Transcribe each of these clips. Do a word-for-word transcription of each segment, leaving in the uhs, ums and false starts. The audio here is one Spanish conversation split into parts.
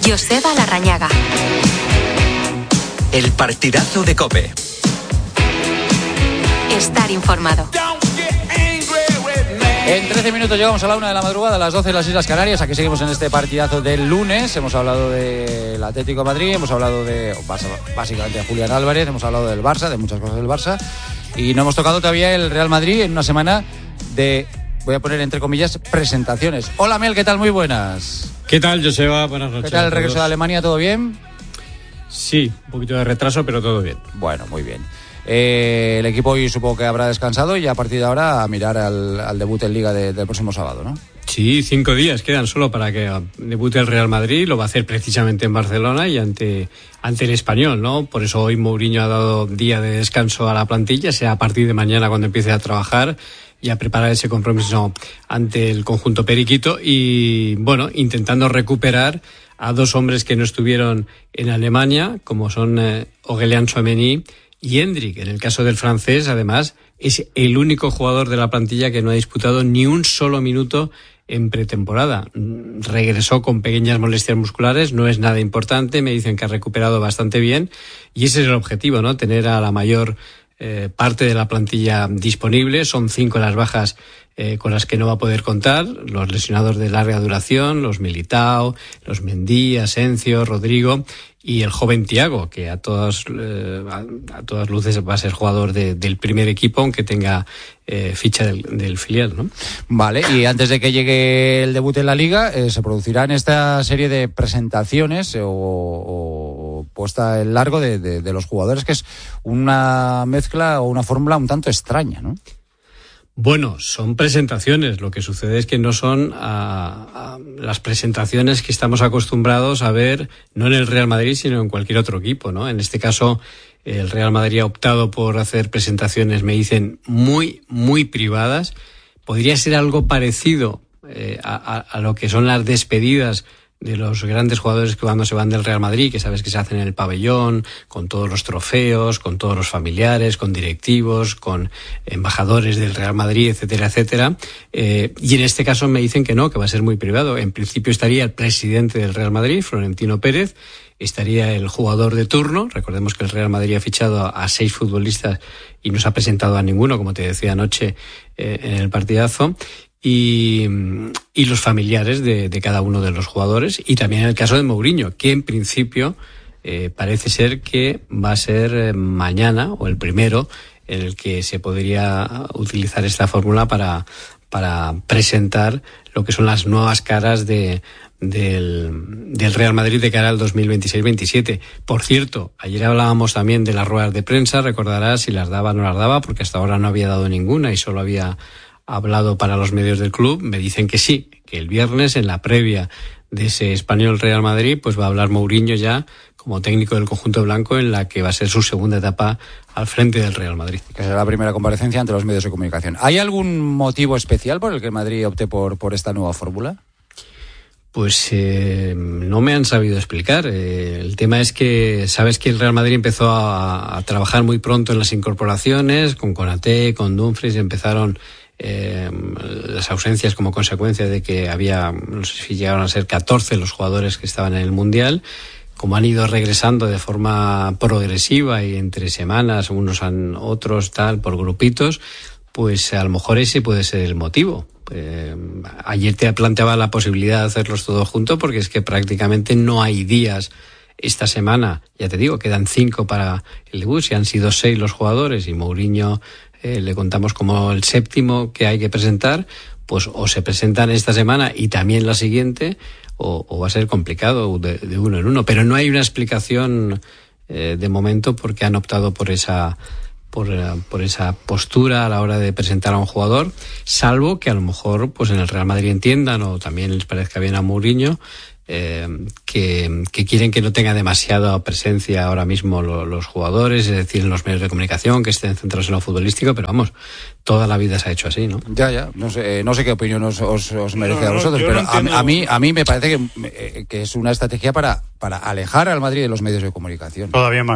Joseba Larrañaga. El partidazo de COPE. Estar informado. En trece minutos llegamos a la una de la madrugada, a las doce de las Islas Canarias. Aquí seguimos en este partidazo del lunes. Hemos hablado del Atlético de Madrid, hemos hablado de básicamente de Julián Álvarez, hemos hablado del Barça, de muchas cosas del Barça. Y no hemos tocado todavía el Real Madrid en una semana de, voy a poner entre comillas, presentaciones. Hola Mel, ¿qué tal? Muy buenas. ¿Qué tal, Joseba? Buenas noches. ¿Qué tal el regreso de Alemania? ¿Todo bien? Sí, un poquito de retraso, pero todo bien. Bueno, muy bien. Eh, el equipo hoy supongo que habrá descansado y a partir de ahora a mirar al, al debut en Liga de, del próximo sábado, ¿no? Sí, cinco días quedan solo para que debute el Real Madrid. Lo va a hacer precisamente en Barcelona y ante, ante el Español, ¿no? Por eso hoy Mourinho ha dado día de descanso a la plantilla, sea a partir de mañana cuando empiece a trabajar y a preparar ese compromiso ante el conjunto periquito y, bueno, intentando recuperar a dos hombres que no estuvieron en Alemania, como son eh, Aurélien Tchouaméni y Endrick. En el caso del francés, además, es el único jugador de la plantilla que no ha disputado ni un solo minuto en pretemporada. Regresó con pequeñas molestias musculares, no es nada importante, me dicen que ha recuperado bastante bien y ese es el objetivo, ¿no? Tener a la mayor eh, parte de la plantilla disponible. Son cinco las bajas eh, con las que no va a poder contar, los lesionados de larga duración, los Militao, los Mendy, Asensio, Rodrigo y el joven Thiago, que a todas eh, a, a todas luces va a ser jugador de, del primer equipo, aunque tenga eh, ficha del, del filial, ¿no? Vale, y antes de que llegue el debut en la Liga, eh, se producirán esta serie de presentaciones o, o puesta en largo de, de, de los jugadores, que es una mezcla o una fórmula un tanto extraña, ¿no? Bueno, son presentaciones. Lo que sucede es que no son a, a las presentaciones que estamos acostumbrados a ver, no en el Real Madrid, sino en cualquier otro equipo, ¿no? En este caso, el Real Madrid ha optado por hacer presentaciones, me dicen, muy, muy privadas. Podría ser algo parecido eh, a, a, a lo que son las despedidas de los grandes jugadores que cuando se van del Real Madrid, que sabes que se hacen en el pabellón, con todos los trofeos, con todos los familiares, con directivos, con embajadores del Real Madrid, etcétera, etcétera. Eh, y en este caso me dicen que no, que va a ser muy privado. En principio estaría el presidente del Real Madrid, Florentino Pérez, estaría el jugador de turno. Recordemos que el Real Madrid ha fichado a seis futbolistas y no se ha presentado a ninguno, como te decía anoche eh, en el partidazo. Y, y los familiares de, de cada uno de los jugadores, y también en el caso de Mourinho, que en principio eh, parece ser que va a ser eh, mañana o el primero en el que se podría utilizar esta fórmula para, para presentar lo que son las nuevas caras de, del, del Real Madrid de cara al dos mil veintiséis veintisiete. Por cierto, ayer hablábamos también de las ruedas de prensa, recordarás si las daba o no las daba, porque hasta ahora no había dado ninguna y solo había hablado para los medios del club. Me dicen que sí, que el viernes en la previa de ese Español Real Madrid pues va a hablar Mourinho ya como técnico del conjunto blanco en la que va a ser su segunda etapa al frente del Real Madrid. Que será la primera comparecencia ante los medios de comunicación. ¿Hay algún motivo especial por el que el Madrid opte por, por esta nueva fórmula? Pues eh, no me han sabido explicar. Eh, el tema es que sabes que el Real Madrid empezó a, a trabajar muy pronto en las incorporaciones, con Konaté, con Dumfries, empezaron Eh, las ausencias como consecuencia de que había, no sé si llegaron a ser catorce los jugadores que estaban en el Mundial. Como han ido regresando de forma progresiva y entre semanas, unos han otros tal, por grupitos, pues a lo mejor ese puede ser el motivo. Eh, ayer te planteaba la posibilidad de hacerlos todos juntos porque es que prácticamente no hay días esta semana. Ya te digo, quedan cinco para el debut, si han sido seis los jugadores y Mourinho Eh, le contamos como el séptimo que hay que presentar, pues o se presentan esta semana y también la siguiente, o, o va a ser complicado de, de uno en uno. Pero no hay una explicación eh, de momento porque han optado por esa por, por esa postura a la hora de presentar a un jugador, salvo que a lo mejor pues en el Real Madrid entiendan o también les parezca bien a Mourinho Eh, que, que quieren que no tenga demasiada presencia ahora mismo lo, los jugadores, es decir, en los medios de comunicación, que estén centrados en lo futbolístico, pero vamos, toda la vida se ha hecho así, ¿no? Ya, ya, no sé, no sé qué opinión os, os, os merece no, no, a vosotros, pero no a, a mí a mí me parece que, que es una estrategia para, para alejar al Madrid de los medios de comunicación. Todavía más.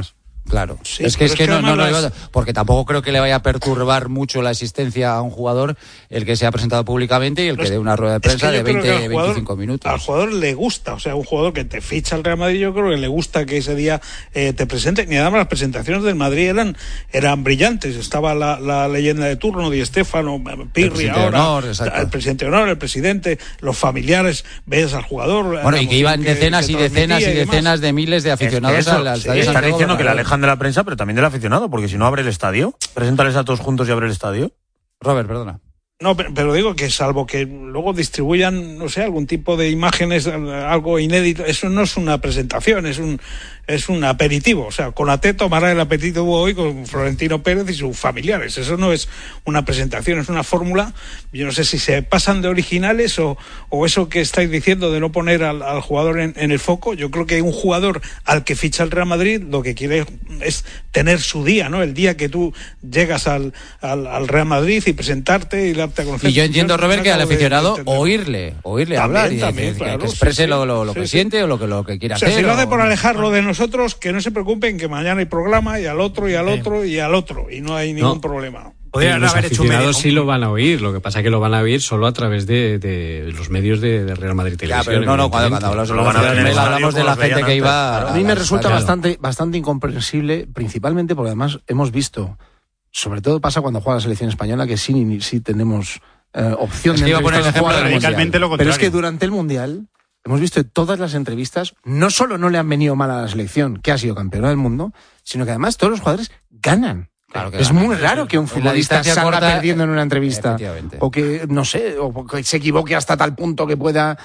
Claro, Sí, es que es pero que, es que no, no, no, además digo- porque tampoco creo que le vaya a perturbar mucho la existencia a un jugador el que se ha presentado públicamente y el No, que es- dé una rueda de es que prensa yo de creo que veinte, al jugador- veinticinco minutos. Al jugador le gusta, o sea, un jugador que te ficha al Real Madrid, yo creo que le gusta que ese día eh, te presente. Y además las presentaciones del Madrid eran eran brillantes. Estaba la, la leyenda de turno, Di Stéfano, Pirri, presidente de ahora, honor, exacto. el presidente de honor, el presidente, los familiares, ves al jugador. Bueno, la y que iban emoción decenas que y transmitía decenas y demás. decenas de miles de aficionados Es que eso, al, al sí, Estadio están Santiago diciendo que le Bernabéu. alejan de la prensa, pero también del aficionado, porque si no abre el estadio, preséntales a todos juntos y abre el estadio. Robert, perdona. No, pero, pero digo que salvo que luego distribuyan, no sé, algún tipo de imágenes, algo inédito, eso no es una presentación, es un es un aperitivo. O sea, Konaté tomará el aperitivo hoy con Florentino Pérez y sus familiares. Eso no es una presentación, es una fórmula. Yo no sé si se pasan de originales o, o eso que estáis diciendo de no poner al, al jugador en, en el foco. Yo creo que un jugador al que ficha el Real Madrid lo que quiere es tener su día, ¿no? El día que tú llegas al, al, al Real Madrid y presentarte y darte a conocer. Y yo entiendo, Robert, que al acabo de aficionado entender. oírle, oírle También, hablar y también, decir, claro, que, que exprese sí, sí. lo, lo, lo Sí, que sí. siente o lo que, lo que quiera O sea, hacer. si lo hace o- por alejarlo de nosotros, que no se preocupen, que mañana hay programa y al otro y al otro y al otro y no hay ningún No. problema. Podrían los haber hecho un aficionados medio- sí lo van a oír, lo que pasa es que lo van a oír solo a través de, de los medios de, de Real Madrid Ya, Televisión. pero no, no, cuando, evidentemente. cuando hablamos de Lo los van a ver en el aficionados, estadio hablamos de como la los veían gente que antes, iba... claro. A mí me al resulta estadio. bastante, bastante incomprensible, principalmente porque además hemos visto, sobre todo pasa cuando juega la selección española, que sí, sí tenemos eh, opción Es que de iba a poner el entrevistar a ejemplo jugadores. del radicalmente lo Pero contrario. es que durante el Mundial hemos visto en todas las entrevistas, no solo no le han venido mal a la selección, que ha sido campeona del mundo, sino que además todos los jugadores ganan. Claro que Es ganan. muy raro que un En la futbolista distancia salga corta, perdiendo en una entrevista. efectivamente. O que, no sé, o que se equivoque hasta tal punto que pueda...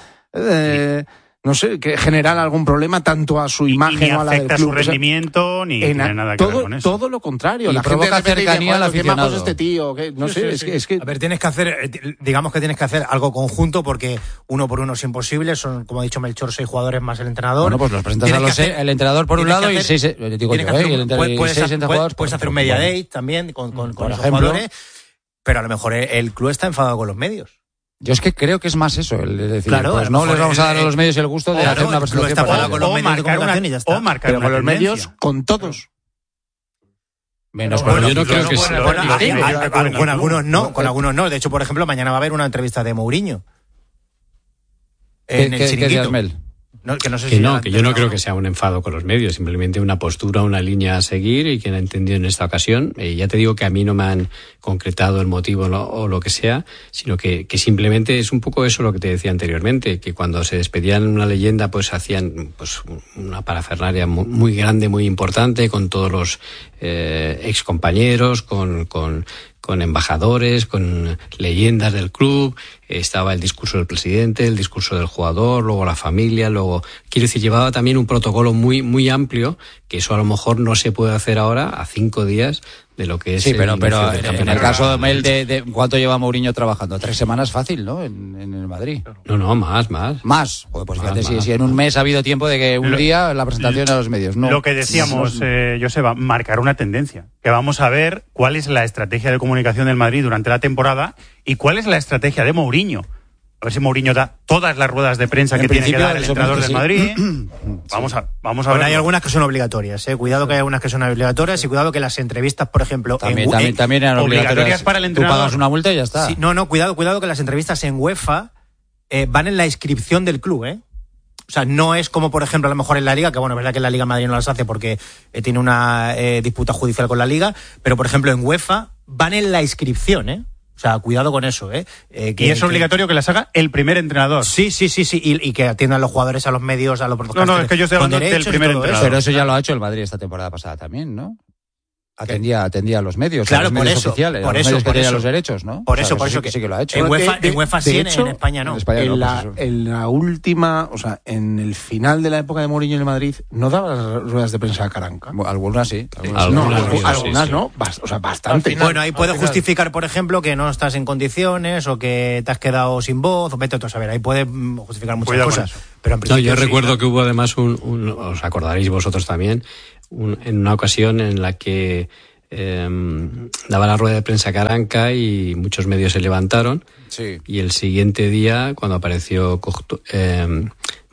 eh, no sé, que generar algún problema tanto a su Y imagen ni o a la del afecta club. su O sea, rendimiento ni en tiene a- nada que todo, ver con eso. todo lo contrario. Y la gente provoca de repente dice, cercanía al "Joder, qué majo es aficionado". este tío. que- no Sí, sé, sí, es, sí. que, es que A ver, tienes que hacer, eh, digamos que tienes que hacer algo conjunto porque uno por uno es imposible. Son, como ha dicho Melchor, seis jugadores más el entrenador. Bueno, pues los presentas Tienes a los que hacer- el entrenador por un tienes que lado y hacer- seis, eh, digo tienes yo, que eh, hacer y un- el entre- puedes- y puedes seis hacer- entrejugadores, puedes por hacer un ejemplo. media day también con, con, con Por esos ejemplo. jugadores, pero a lo mejor el, el club está enfadado con los medios. Yo es que creo que es más eso, el de decir, Claro, pues a lo no mejor les vamos a dar a el- los medios el gusto de Claro, hacer una el club presentación está para enfadado ellos. con los O medios de marcar una- comunicación y ya está. o marcar pero una con los medios, tendencia. con todos. Menos Bueno, con yo no los- creo que Bueno, sea- bueno, Bueno, hay- sí, hay- sí, con, con algunos no, con Eh, algunos no. De hecho, por ejemplo, mañana va a haber una entrevista de Mourinho. ¿Qué- En qué- el qué chiringuito. decías, Mel? No, que no sé Que si no, ya que yo no la- creo que sea un enfado con los medios, simplemente una postura, una línea a seguir y quien ha entendido en esta ocasión. Eh, ya te digo que a mí no me han concretado el motivo no- o lo que sea, sino que, que simplemente es un poco eso lo que te decía anteriormente, que cuando se despedían una leyenda pues hacían pues una parafernalia muy, muy grande, muy importante, con todos los eh, ex compañeros, con, con con embajadores, con leyendas del club, estaba el discurso del presidente, el discurso del jugador, luego la familia, luego, quiero decir, llevaba también un protocolo muy muy amplio, que eso a lo mejor no se puede hacer ahora a cinco días de lo que es Sí, el pero, inicio pero del en, en campeonato. el caso de Mel, de, de ¿cuánto lleva Mourinho trabajando? Tres semanas fácil, ¿no? En, en el Madrid. No, no, más, más. Más. Joder, pues Más, fíjate, si, más. si en un mes ha habido tiempo de que un Lo- día la presentación a los medios. No. Lo que decíamos, eh, Joseba, marcar una tendencia. Que vamos a ver cuál es la estrategia de comunicación del Madrid durante la temporada y cuál es la estrategia de Mourinho. A ver si Mourinho da todas las ruedas de prensa En que tiene que principio, dar el eso entrenador del sí. Madrid. Vamos a, vamos a Bueno, ver. hay algunas que son obligatorias, ¿eh? Cuidado que hay algunas que son obligatorias y cuidado que las entrevistas, por ejemplo, También, en, también, en- también eran obligatorias obligatorias. para el Tú entrenador. pagas una multa y ya está. Sí, no, no, cuidado, cuidado que las entrevistas en UEFA eh, van en la inscripción del club, ¿eh? O sea, no es como, por ejemplo, a lo mejor en la Liga, que bueno, es verdad que en la Liga Madrid no las hace porque eh, tiene una eh, disputa judicial con la Liga, pero por ejemplo en UEFA van en la inscripción, ¿eh? O sea, cuidado con eso, ¿eh? Eh, que- Y es que- obligatorio que las haga el primer entrenador. Sí, sí, sí, sí, y, y que atiendan a los jugadores, a los medios, a los No, no, es que yo estoy con hablando del derechos y primer todo eso. entrenador. Pero eso ya lo ha hecho el Madrid esta temporada pasada también, ¿no? Atendía, atendía a los medios, Claro, a los por medios eso, oficiales, por a los eso, medios que por tenían eso. los derechos, ¿no? Por O sea, eso, por sí- eso que- sí que lo ha hecho. En De- UEFA, de- en UEFA de sí, en- hecho, en España no. en España no, En la, pues eso. en la última, o sea, en el final de la época de Mourinho en el Madrid, no daba las ruedas de prensa a Caranca. Bueno, algunas sí. Algunas, Algunas no, sí, algu- sí, algunas sí. no, bast- o sea, bastante. Bueno, ahí puede justificar, por ejemplo, que no estás en condiciones o que te has quedado sin voz, o vete tú a saber. Ahí puede mm, justificar muchas Cuidado con cosas. eso. Pero en No, principio yo sí, recuerdo ¿no? que hubo además un, un- os acordaréis vosotros también, un- en una ocasión en la que eh, daba la rueda de prensa Caranca y muchos medios se levantaron Sí. y el siguiente día, cuando apareció Coctu- eh,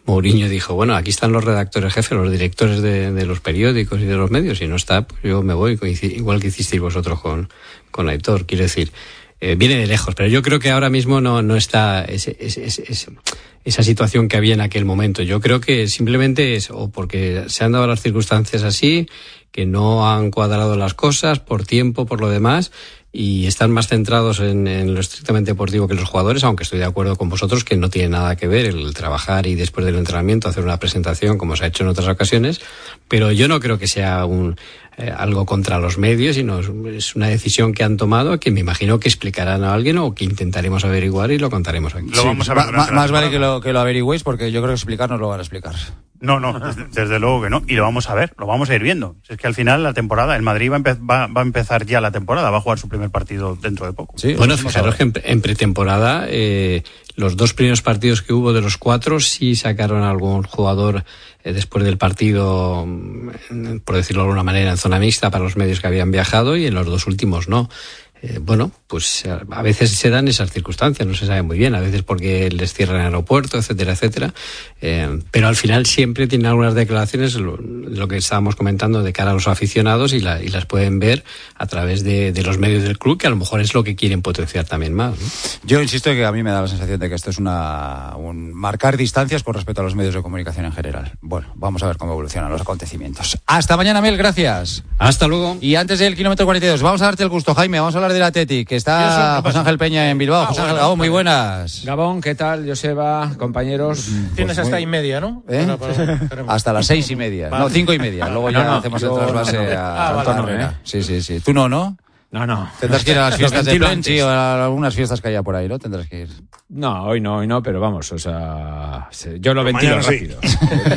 Mourinho dijo, bueno, aquí están los redactores jefes, los directores de, de los periódicos y de los medios, y no está, pues yo me voy, igual que hicisteis vosotros con, con Aitor, quiero decir, eh, viene de lejos, pero yo creo que ahora mismo no, no está ese, ese, ese, ese, esa situación que había en aquel momento. Yo creo que simplemente es o porque se han dado las circunstancias así, que no han cuadrado las cosas por tiempo, por lo demás, y están más centrados en, en lo estrictamente deportivo que los jugadores, aunque estoy de acuerdo con vosotros que no tiene nada que ver el trabajar y después del entrenamiento hacer una presentación como se ha hecho en otras ocasiones, pero yo no creo que sea un eh, algo contra los medios, sino es una decisión que han tomado que me imagino que explicarán a alguien o que intentaremos averiguar y lo contaremos aquí. Lo vamos a ver Ma, más vale que lo, que lo averigüéis porque yo creo que explicar nos lo van a explicar. No, no, desde, desde luego que no. Y lo vamos a ver, lo vamos a ir viendo. Es que al final la temporada, el Madrid va a, empe- va, va a empezar ya la temporada, va a jugar su primer partido dentro de poco. Sí, bueno, fijaros que en, en pretemporada eh, los dos primeros partidos que hubo de los cuatro sí sacaron a algún jugador eh, después del partido, por decirlo de alguna manera, en zona mixta para los medios que habían viajado, y en los dos últimos no. Eh, bueno, pues a veces se dan esas circunstancias, no se sabe muy bien, a veces porque les cierran el aeropuerto, etcétera, etcétera, eh, pero al final siempre tienen algunas declaraciones, lo, lo que estábamos comentando, de cara a los aficionados, y, la, y las pueden ver a través de, de los medios del club, que a lo mejor es lo que quieren potenciar también más, ¿no? Yo insisto que a mí me da la sensación de que esto es una un marcar distancias con respecto a los medios de comunicación en general. Bueno, vamos a ver cómo evolucionan los acontecimientos. Hasta mañana, Mel, gracias. Hasta luego. Y antes del kilómetro cuarenta y dos, vamos a darte el gusto, Jaime, vamos a hablar del Athletic, que está José Ángel Peña en Bilbao. Ah, José Ángel, bueno, Gabón, muy buenas. Gabón, ¿qué tal, Joseba, compañeros? Tienes Pues hasta muy... y media, ¿no? ¿Eh? Para, para... Hasta las seis y media, vale. No, cinco y media. Luego ya no, no, hacemos yo... el trasvase no, no. a ah, Antonio vale, Herrera. ¿Eh? Sí, sí, sí. ¿Tú no, no? No, no. Tendrás que ir a las fiestas de Planchi o a algunas fiestas que haya por ahí, ¿no? Tendrás que ir. No, hoy no, hoy no, pero vamos, o sea, yo lo ventilo rápido. Sí.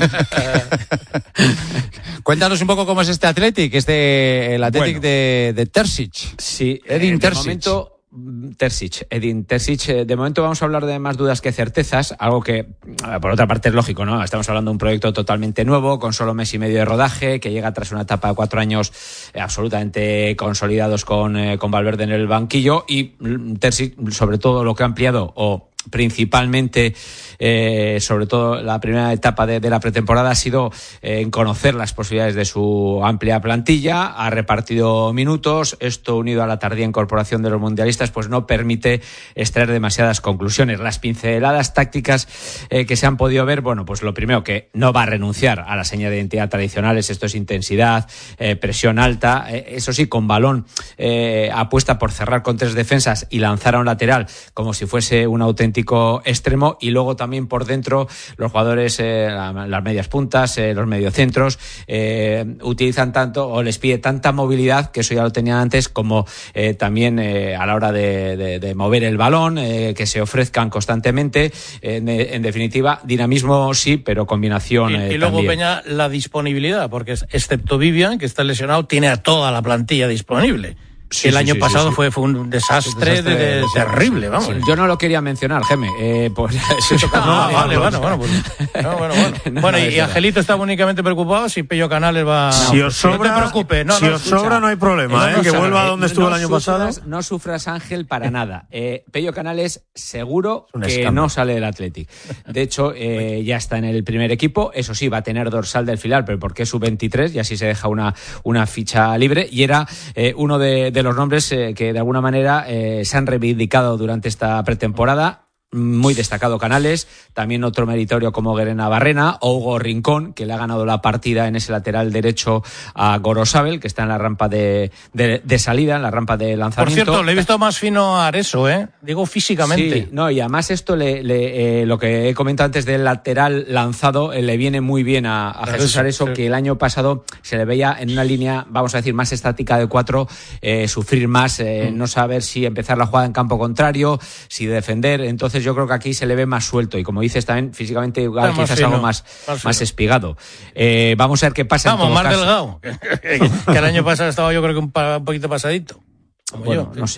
Cuéntanos un poco cómo es este Athletic, este el Athletic bueno, de, de Terzic. Sí, Edin Terzic. De momento, Terzic, Edin Terzic. De momento vamos a hablar de más dudas que certezas, algo que, por otra parte, es lógico, ¿no? Estamos hablando de un proyecto totalmente nuevo, con solo mes y medio de rodaje, que llega tras una etapa de cuatro años eh, absolutamente consolidados con, eh, con Valverde en el banquillo, y Terzic, sobre todo, lo que ha ampliado, o principalmente, eh, sobre todo la primera etapa de, de la pretemporada, ha sido eh, en conocer las posibilidades de su amplia plantilla. Ha repartido minutos. Esto, unido a la tardía incorporación de los mundialistas, pues no permite extraer demasiadas conclusiones. Las pinceladas tácticas eh, que se han podido ver, bueno, pues lo primero, que no va a renunciar a las señas de identidad tradicionales. Esto es intensidad, eh, presión alta, eh, eso sí, con balón, eh, apuesta por cerrar con tres defensas y lanzar a un lateral como si fuese un auténtico extremo, y luego también por dentro los jugadores, eh, las medias puntas, eh, los mediocentros, eh, utilizan tanto, o les pide tanta movilidad, que eso ya lo tenían antes, como eh, también eh, a la hora de, de, de mover el balón, eh, que se ofrezcan constantemente. En, en definitiva, dinamismo sí, pero combinación eh, y, y luego también. Peña, la disponibilidad, porque excepto Vivian, que está lesionado, tiene a toda la plantilla disponible. Sí, el sí, año sí, pasado sí, sí. Fue, fue un desastre, desastre de, de, terrible, vamos. Sí, yo no lo quería mencionar, Geme. Eh, pues, no, vale, bueno, bueno, pues, no, bueno, bueno. no, bueno no, y, y Angelito estaba únicamente preocupado si Pello Canales va. Si os sobra, no te preocupes, no, si no, os sobra no hay problema, eh, que vuelva a donde estuvo el año pasado. No sufras, Ángel, para nada. Eh, Pello Canales seguro que escándalo. No sale del Athletic. De hecho, eh, ya está en el primer equipo. Eso sí, va a tener dorsal del filial, pero porque es sub veintitrés y así se deja una una ficha libre. Y era eh, uno de, de los nombres eh, que que de alguna manera eh, se han reivindicado durante esta pretemporada. Muy destacado Canales, también otro meritorio como Guerena Barrena, o Hugo Rincón, que le ha ganado la partida en ese lateral derecho a Gorosabel, que está en la rampa de, de, de salida, en la rampa de lanzamiento. Por cierto, le he visto más fino a Areso, ¿eh? Digo físicamente. Sí, no, y además esto, le, le, eh, lo que he comentado antes del lateral lanzado, eh, le viene muy bien a, a Jesús Areso, sí. Que el año pasado se le veía en una línea, vamos a decir, más estática de cuatro, eh, sufrir más, eh, mm. no saber si empezar la jugada en campo contrario, si defender. Entonces yo creo que aquí se le ve más suelto y, como dices, también físicamente igual no, quizás fino, algo más, más, más espigado. Eh, vamos a ver qué pasa. Vamos, en todo más caso. delgado. que, que el año pasado estaba yo creo que un, pa, un poquito pasadito. Bueno, yo, no sí. sé.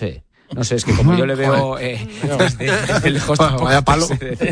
No sé, es que como yo le veo eh, desde, desde lejos Bueno, vaya palo.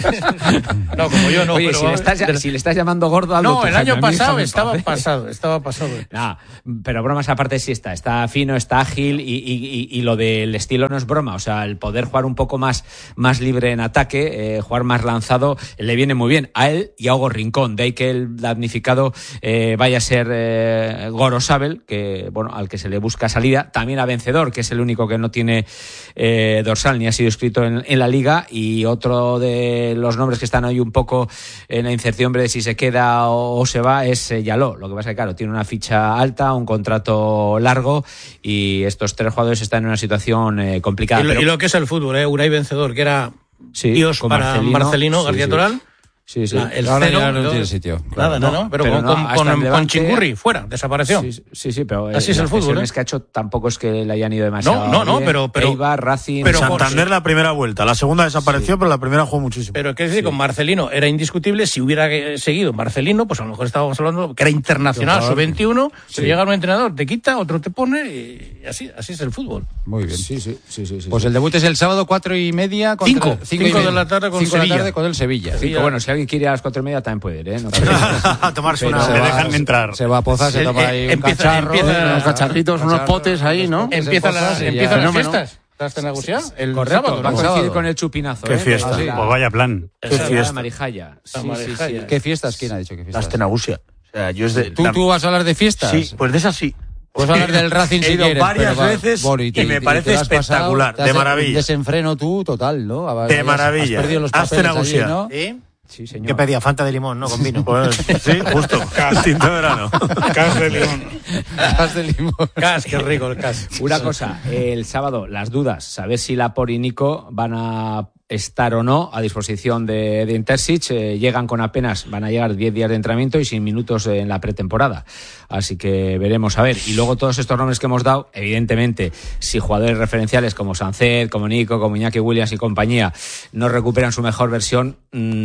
No, como yo no. Oye, pero, si, le estás, pero, si le estás llamando gordo, hazlo no, tú, el Jaime, año a mí pasado déjame en estaba paz, ¿eh? pasado, estaba pasado. Nah, pero bromas aparte sí está, está fino, está ágil y, y, y, y lo del estilo no es broma, o sea, el poder jugar un poco más, más libre en ataque, eh, jugar más lanzado, le viene muy bien a él y a Hugo Rincón, de ahí que el damnificado eh, vaya a ser eh, Gorosabel, que bueno, al que se le busca salida, también a Vencedor, que es el único que no tiene eh, dorsal ni ha sido inscrito en, en la liga, y otro de los nombres que están hoy un poco en la incertidumbre de si se queda o, o se va es eh, Yaló. Lo que pasa es que claro, tiene una ficha alta, un contrato largo y estos tres jugadores están en una situación eh, complicada. Y lo, pero... y lo que es el fútbol, ¿eh? Unai Vencedor, que era sí, Dios para Marcelino, Marcelino sí, García sí. Toral. Sí, sí. La, el Ahora cero, ya no yo, tiene sitio. Nada, Claro. no, no, pero, pero con, no, con, hasta con, el con Levante- Chingurri, fuera, desapareció. Sí, sí, sí, pero Así es el las fútbol, cesiones ¿eh? que ha hecho tampoco es que le hayan ido demasiado. No, no, no, bien. pero- pero- Eibar, Racing, pero- Santander la primera vuelta, la segunda desapareció, Sí. pero la primera jugó muchísimo. Pero qué decir, sí. Con Marcelino era indiscutible. Si hubiera eh, seguido Marcelino, pues a lo mejor estábamos hablando que era internacional, sub veintiuno, Sí. se llega un entrenador, te quita, otro te pone, y así, así es el fútbol. Muy bien. Sí, sí, sí, sí, sí, Pues sí. el debut es el sábado cuatro y media. Contra, Cinco. y Cinco de media. la tarde con Cinco de la Sevilla. tarde con el Sevilla. Cinco, bueno, si alguien quiere ir a las cuatro y media también puede ir, ¿eh? No A tomarse Pero una. se Le va- dejan entrar. Se va a pozar, se El- toma eh, ahí un empieza- cacharro. empieza- unos Unos cacharritos, unos cacharros, potes ahí, ¿no? se Empiezan posa las, y ya. empiezan las Fenómeno. fiestas. ¿Estás en Agusía? El Correcto, sábado, va a ¿no? coincidir sábado. con el chupinazo. Qué ¿eh? fiesta. Así. Pues vaya plan. Qué Esa fiesta. Marijaya. Sí, sí, Marijaya. sí. ¿Qué fiestas? ¿Quién ha dicho qué Las fiestas? Tenagusia. O sea, yo es de. ¿Tú, la- ¿Tú vas a hablar de fiestas? Sí, pues de esas sí. Puedes hablar del Racing He si ido quieres, varias pero va- veces bueno, y te- me te- parece te lo has pasado, espectacular, te has de hecho maravilla. Un desenfreno tú, total, ¿no? Has- De has- maravilla. Has perdido los Hazte papeles una allí, gusia. ¿no? ¿Sí? Sí, señor. ¿Qué pedía? Fanta de limón, ¿no? Con vino. Pues sí, justo. Tinto de verano. Cas de limón. Has de limón. Cas, qué rico el cas. Una cosa, el sábado, las dudas, saber si Laporte y Nico van a estar o no a disposición de, de Intersic, eh, llegan con apenas, van a llegar diez días de entrenamiento y sin minutos en la pretemporada, así que veremos a ver, y luego todos estos nombres que hemos dado, evidentemente, si jugadores referenciales como Sancet, como Nico, como Iñaki Williams y compañía no recuperan su mejor versión,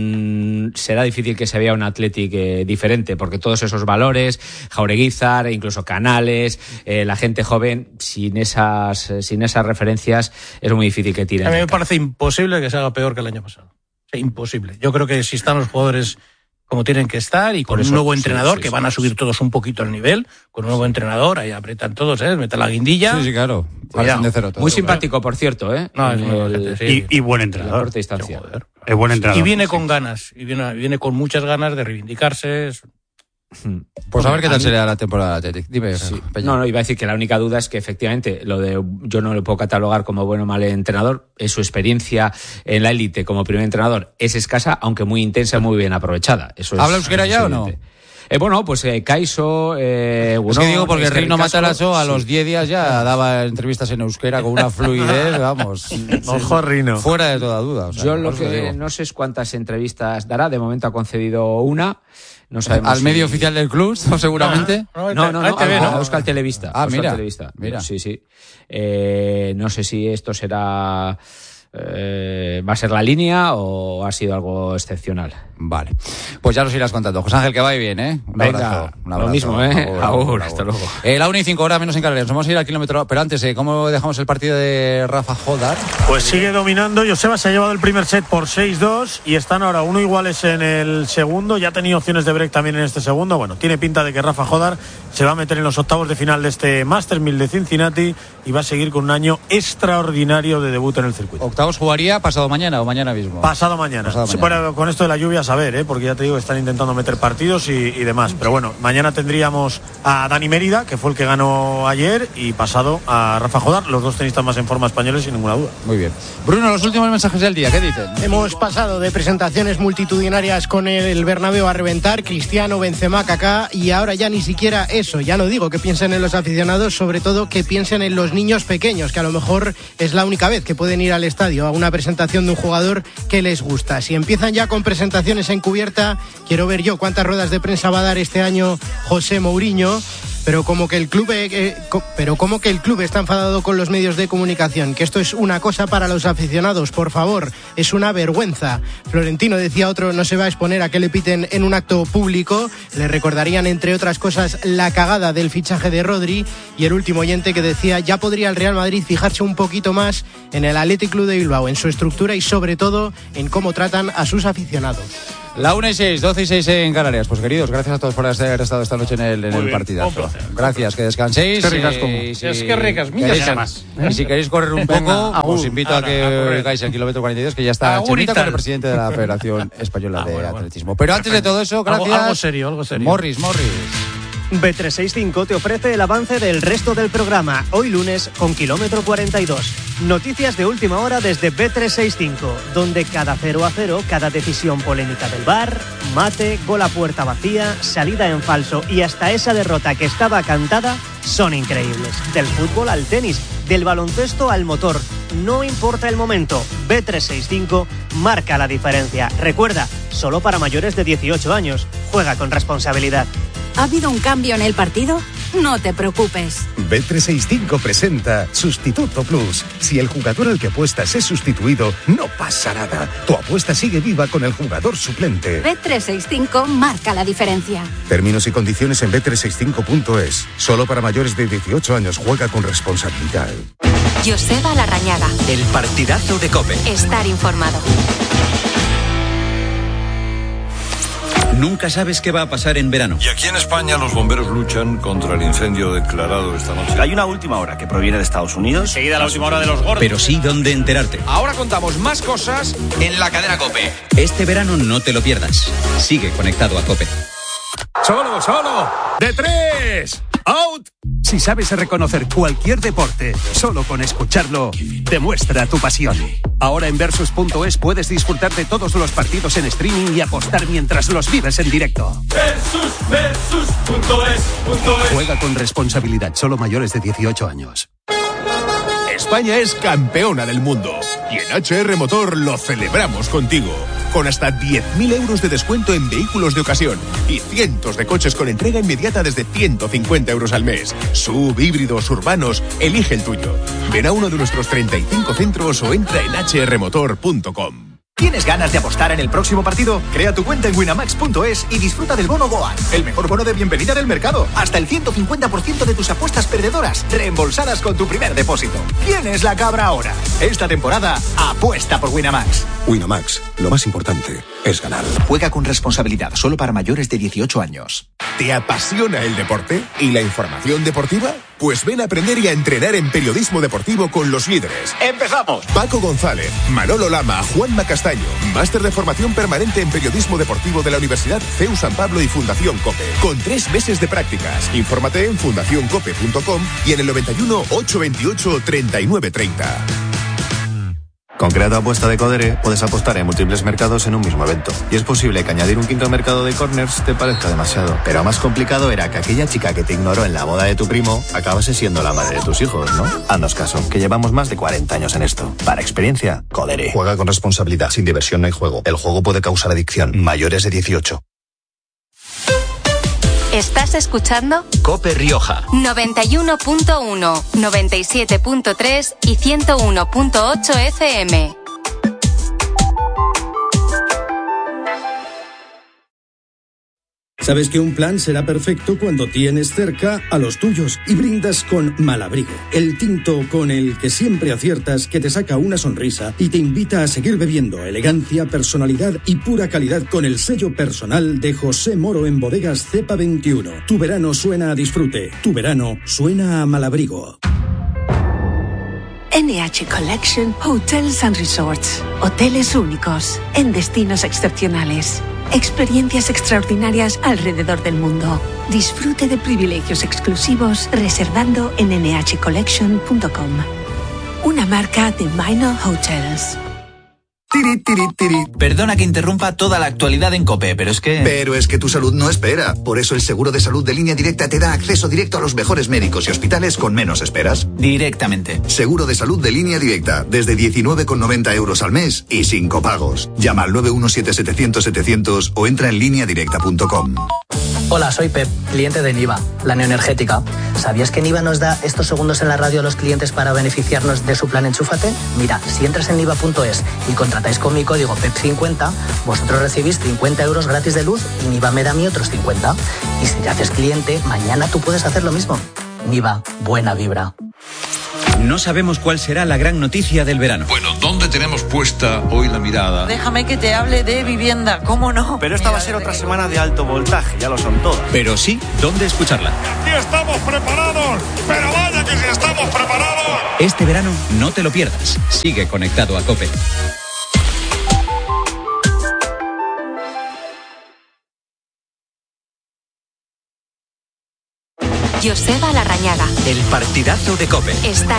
mmm, será difícil que se vea un Athletic eh, diferente, porque todos esos valores, Jaureguizar, incluso Canales, eh, la gente joven, sin esas, eh, sin esas referencias es muy difícil que tiren. A mí del me parece imposible que se haga peor que el año pasado. O sea, imposible. Yo creo que si están los jugadores como tienen que estar y con Por eso, un nuevo sí, entrenador, sí, que sí, van a subir sí. todos un poquito el nivel, con un nuevo entrenador, ahí apretan todos, ¿eh? Meten la guindilla. Sí, sí, claro. Parecen de cero todo. Muy simpático, por cierto, ¿eh? No, es En muy el- majete, sí. Y, y buen en la entrenador. corta distancia. Joder. Es buen entrenador. Y viene con ganas, y viene, viene con muchas ganas de reivindicarse. Es- Pues a ver qué A tal mí- será la temporada del Athletic. Dime, Sí. Peña. No, no, iba a decir que la única duda es que efectivamente lo de yo no lo puedo catalogar como bueno o mal entrenador, es su experiencia en la élite como primer entrenador es escasa, aunque muy intensa y muy bien aprovechada. Eso es, ¿Habla euskera eso es ya o no? evidente. Eh, bueno, pues eh, Kaiso, eh, Es Gunón, que digo porque Esther Reino Caso, Mataracho a sí. los diez días ya daba entrevistas en euskera con una fluidez, vamos. Ojo, Rino. Fuera de toda duda. O sea, Yo por lo eso que digo. no sé es cuántas entrevistas dará, de momento ha concedido una. No sabemos Al si- medio oficial del club, ¿no? seguramente. No, No, no, no, Ahí te ve, a- ¿no? a Euskal Televista. Ah, Euskal mira, Televista. mira. Sí, sí. Eh, no sé si esto será... eh, ¿va a ser la línea o ha sido algo excepcional? Vale. Pues ya nos irás contando. José Ángel, que vaya bien, ¿eh? Un Venga, abrazo. Un lo abrazo. mismo, ¿eh? Agur, hasta luego. Eh, la una y cinco horas menos en Canarias. Nos vamos a ir al kilómetro. Pero antes, eh, ¿cómo dejamos el partido de Rafa Jodar? Pues sigue dominando. Joseba se ha llevado el primer set por seis dos y están ahora uno iguales en el segundo. Ya ha tenido opciones de break también en este segundo. Bueno, tiene pinta de que Rafa Jodar se va a meter en los octavos de final de este Masters mil de Cincinnati y va a seguir con un año extraordinario de debut en el circuito. Octavos jugaría pasado mañana o mañana mismo. Pasado mañana. Pasado Sí, mañana. bueno, con esto de la lluvia, a saber, ¿eh? Porque ya te digo que están intentando meter partidos y, y demás. Pero bueno, mañana tendríamos a Dani Mérida, que fue el que ganó ayer, y pasado a Rafa Jodar, los dos tenistas más en forma españoles, sin ninguna duda. Muy bien. Bruno, los últimos mensajes del día, ¿qué dicen? Hemos pasado de presentaciones multitudinarias con el Bernabéu a reventar, Cristiano, Benzema, Kaká, y ahora ya ni siquiera eso. Ya no digo que piensen en los aficionados, sobre todo que piensen en los niños pequeños, que a lo mejor es la única vez que pueden ir al estadio a una presentación de un jugador que les gusta. Si empiezan ya con presentaciones encubierta, quiero ver yo cuántas ruedas de prensa va a dar este año José Mourinho. Pero como que el club, eh, co- pero como que el club está enfadado con los medios de comunicación, que esto es una cosa para los aficionados, por favor, es una vergüenza. Florentino, decía otro, no se va a exponer a que le piten en un acto público. Le recordarían, entre otras cosas, la cagada del fichaje de Rodri. Y el último oyente que decía, ya podría el Real Madrid fijarse un poquito más en el Athletic Club de Bilbao, en su estructura y sobre todo en cómo tratan a sus aficionados. La una y seis, doce y seis en Canarias. Pues queridos, gracias a todos por haber estado esta noche en el, en el bien, partidazo. un placer. Gracias, que descanséis. Es que ricas como. Y si Es que ricas, millas queréis- y más. Y si queréis correr un Venga, poco, agur. os invito Ahora, a que a correr. oigáis el kilómetro cuarenta y dos, que ya está Agur y Chemita tal. con el presidente de la Federación Española Ah, de bueno, bueno. Atletismo. Pero antes de todo eso, gracias. Algo, algo serio, algo serio. Morris, Morris. B trescientos sesenta y cinco te ofrece el avance del resto del programa, hoy lunes con kilómetro cuarenta y dos. Noticias de última hora desde B trescientos sesenta y cinco, donde cada cero a cero, cada decisión polémica del V A R, mate, gol a puerta vacía, salida en falso y hasta esa derrota que estaba cantada son increíbles. Del fútbol al tenis, del baloncesto al motor, no importa el momento, B trescientos sesenta y cinco marca la diferencia. Recuerda, solo para mayores de dieciocho años, juega con responsabilidad. ¿Ha habido un cambio en el partido? No te preocupes. B trescientos sesenta y cinco presenta Sustituto Plus. Si el jugador al que apuestas es sustituido, no pasa nada. Tu apuesta sigue viva con el jugador suplente. B trescientos sesenta y cinco marca la diferencia. Términos y condiciones en B trescientos sesenta y cinco punto es. Solo para mayores de dieciocho años. Juega con responsabilidad. Joseba Larrañaga. El partidazo de COPE. Estar informado. Nunca sabes qué va a pasar en verano. Y aquí en España los bomberos luchan contra el incendio declarado esta noche. Hay una última hora que proviene de Estados Unidos. Seguida la última hora de los gordos. Pero sí dónde enterarte. Ahora contamos más cosas en la cadena COPE. Este verano no te lo pierdas. Sigue conectado a COPE. Solo, solo. De tres. Out. Si sabes reconocer cualquier deporte, solo con escucharlo, demuestra tu pasión. Ahora en Versus punto es puedes disfrutar de todos los partidos en streaming y apostar mientras los vives en directo. Versus, versus punto es, punto es. Juega con responsabilidad, solo mayores de dieciocho años. España es campeona del mundo y en H R Motor lo celebramos contigo. Con hasta diez mil euros de descuento en vehículos de ocasión y cientos de coches con entrega inmediata desde ciento cincuenta euros al mes. Sub, híbridos, urbanos, elige el tuyo. Ven a uno de nuestros treinta y cinco centros o entra en h r motor punto com. ¿Tienes ganas de apostar en el próximo partido? Crea tu cuenta en winamax punto es y disfruta del bono Goal, el mejor bono de bienvenida del mercado. Hasta el ciento cincuenta por ciento de tus apuestas perdedoras reembolsadas con tu primer depósito. ¿Quién es la cabra ahora? Esta temporada, apuesta por Winamax. Winamax, lo más importante es ganar. Juega con responsabilidad, solo para mayores de dieciocho años. ¿Te apasiona el deporte y la información deportiva? Pues ven a aprender y a entrenar en periodismo deportivo con los líderes. ¡Empezamos! Paco González, Manolo Lama, Juanma Castaño. Máster de formación permanente en periodismo deportivo de la Universidad C E U San Pablo y Fundación COPE. Con tres meses de prácticas. Infórmate en fundación cope punto com y en el noventa y uno, ochocientos veintiocho, treinta y nueve treinta. Con Creato Apuesta de Codere puedes apostar en múltiples mercados en un mismo evento. Y es posible que añadir un quinto mercado de corners te parezca demasiado. Pero más complicado era que aquella chica que te ignoró en la boda de tu primo acabase siendo la madre de tus hijos, ¿no? Haznos caso, que llevamos más de cuarenta años en esto. Para experiencia, Codere. Juega con responsabilidad. Sin diversión no hay juego. El juego puede causar adicción. Mayores de dieciocho. ¿Estás escuchando? COPE Rioja. noventa y uno punto uno, noventa y siete punto tres y ciento uno punto ocho F M. Sabes que un plan será perfecto cuando tienes cerca a los tuyos y brindas con Malabrigo, el tinto con el que siempre aciertas, que te saca una sonrisa y te invita a seguir bebiendo. Elegancia, personalidad y pura calidad con el sello personal de José Moro en Bodegas Cepa veintiuno. Tu verano suena a disfrute, tu verano suena a Malabrigo. N H Collection Hotels and Resorts. Hoteles únicos, en destinos excepcionales. Experiencias extraordinarias alrededor del mundo. Disfrute de privilegios exclusivos reservando en n h collection punto com. Una marca de Minor Hotels. Tiri, tiri, tiri. Perdona que interrumpa toda la actualidad en COPE, pero es que... Pero es que tu salud no espera. Por eso el seguro de salud de Línea Directa te da acceso directo a los mejores médicos y hospitales con menos esperas. Directamente. Seguro de salud de Línea Directa, desde diecinueve con noventa euros al mes y sin copagos. Llama al nueve uno siete, setecientos, setecientos o entra en línea directa punto com. Hola, soy Pep, cliente de Niva, la neoenergética. ¿Sabías que Niva nos da estos segundos en la radio a los clientes para beneficiarnos de su plan Enchúfate? Mira, si entras en niva punto es y contratáis con mi código P E P cincuenta, vosotros recibís cincuenta euros gratis de luz y Niva me da a mí otros cincuenta. Y si te haces cliente, mañana tú puedes hacer lo mismo. Niva, buena vibra. No sabemos cuál será la gran noticia del verano. Bueno, ¿dónde tenemos puesta hoy la mirada? Déjame que te hable de vivienda, ¿cómo no? Pero esta va a ser otra semana de alto voltaje, ya lo son todas. Pero sí, ¿dónde escucharla? ¡Aquí estamos preparados! ¡Pero vaya que sí estamos preparados! Este verano no te lo pierdas. Sigue conectado a COPE. Joseba Larrañaga. El partidazo de COPE. Está